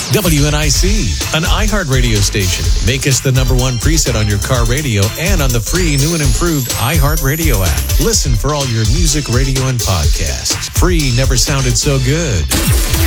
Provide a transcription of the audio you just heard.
WNIC, an iHeart radio station. Make us the number one preset on your car radio and on the free new and improved iHeart Radio app. Listen for all your music, radio, and podcasts. Free never sounded so good.